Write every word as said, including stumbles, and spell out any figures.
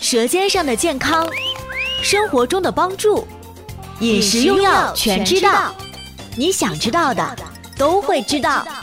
舌尖上的健康，生活中的帮助，饮食用药全知道，你想知道的都会知道。